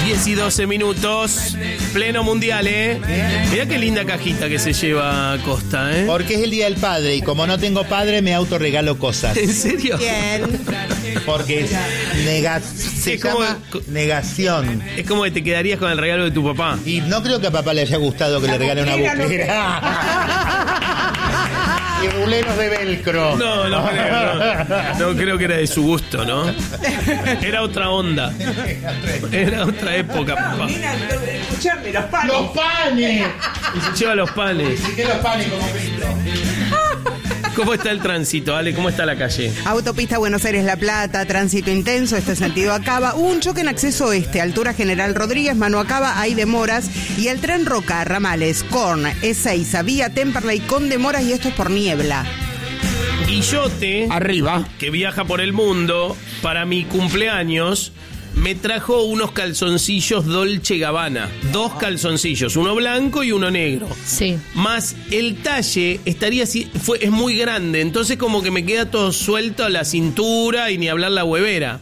10:12, pleno mundial, Mirá qué linda cajita que se lleva Costa, Porque es el Día del Padre y como no tengo padre me autorregalo cosas. ¿En serio? Bien. Porque se llama negación. Es como que te quedarías con el regalo de tu papá. Y no creo que a papá le haya gustado que le regale una bufera. Y ruleros de velcro. No creo que era de su gusto, ¿no? Era otra onda. Era otra época, papá. Escuchame, los panes. ¡Los panes! Y se lleva los panes. ¿Y qué los panes como Cristo? ¿Cómo está el tránsito, Ale? ¿Cómo está la calle? Autopista Buenos Aires-La Plata, tránsito intenso, este sentido Acaba. Hubo un choque en acceso oeste, altura General Rodríguez, Mano Acaba, hay demoras. Y el tren Roca, Ramales, Corn, Ezeiza, vía Temperley con demoras y esto es por niebla. Guillote, arriba, que viaja por el mundo, para mi cumpleaños, me trajo unos calzoncillos Dolce Gabbana. 2 calzoncillos, uno blanco y uno negro. Sí. Más el talle estaría así, es muy grande, entonces como que me queda todo suelto a la cintura y ni hablar la huevera.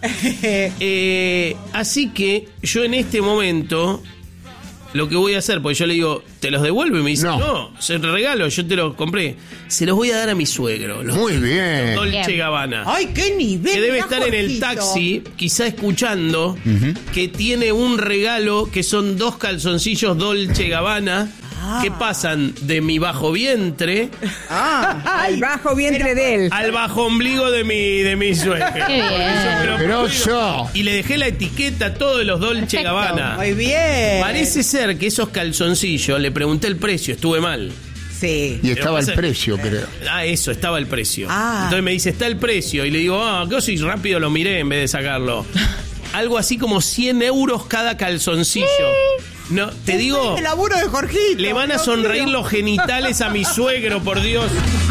Así que yo en este momento lo que voy a hacer, porque yo le digo, ¿te los devuelvo? Y me dice, no, se te regalo, yo te los compré. Se los voy a dar a mi suegro. Muy bien. Dolce Gabbana. ¡Ay, qué nivel! Que debe estar Jorgito. en el taxi, quizá escuchando, que tiene un regalo que son 2 calzoncillos Dolce Gabbana que pasan de mi bajo vientre al bajo vientre de él. al bajo ombligo de mi suegro. Qué bien. Pero yo. Y le dejé la etiqueta todo de los Dolce Perfecto. Gabbana. Muy bien. Parece ser que esos calzoncillos, le pregunté el precio, estuve mal. Sí. Y estaba el pasa- precio, creo. Eso, estaba el precio. Ah. Entonces me dice, está el precio. Y le digo, ¿qué soy? Rápido lo miré en vez de sacarlo. Algo así como 100 euros cada calzoncillo. No, te digo, El laburo de Jorgito. le van a Dios sonreír mío. los genitales a mi suegro, por Dios.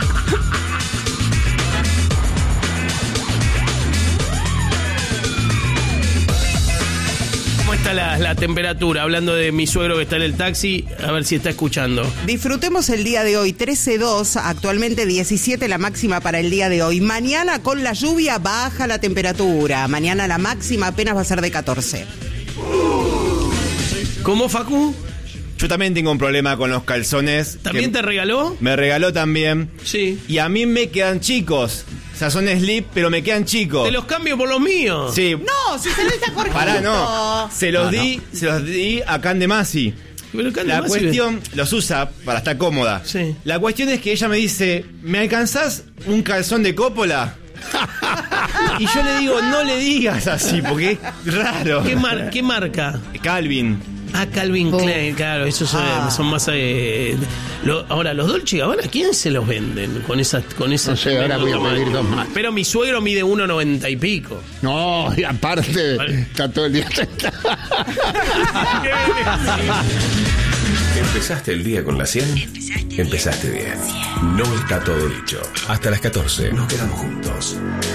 ¿Cómo está la temperatura? Hablando de mi suegro que está en el taxi, a ver si está escuchando. Disfrutemos el día de hoy, 13.2, actualmente 17 la máxima para el día de hoy. Mañana con la lluvia baja la temperatura. Mañana la máxima apenas va a ser de 14. ¿Cómo, Facu? Yo también tengo un problema con los calzones. ¿También que te regaló? me regaló también. Sí. Y a mí me quedan chicos. O sea, son slip, pero me quedan chicos. Te los cambio por los míos. Sí. No, si se le está Jorgito. Pará, no. Se los di a Cande Masi. Pero acá La nomás cuestión, los usa para estar cómoda. Sí. La cuestión es que ella me dice, ¿me alcanzás un calzón de Coppola? Y yo le digo, no le digas así, porque es raro. ¿Qué marca? Calvin. Calvin Klein, claro, esos son más... ahora, los Dolce Gabbana, ¿quién se los venden con esas No sé, ahora voy a pedir 2 más. Pero mi suegro mide 1,90 y pico. No, y aparte, Vale. está todo el día. ¿Empezaste el día con la 100? Empezaste bien. No está todo dicho. Hasta las 14 nos quedamos juntos.